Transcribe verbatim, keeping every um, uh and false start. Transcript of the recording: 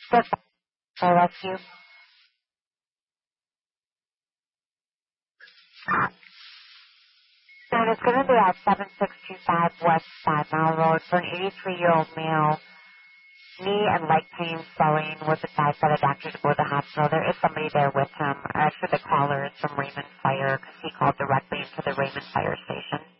Good fire rescue. And it's going to be at seven six two five West Five Mile Road for an eighty-three-year-old male. Knee and leg pain, swelling, was advised by the doctor to go to the hospital. There is somebody there with him. Actually, the caller is from Raymond Fire because he called directly into the Raymond Fire Station.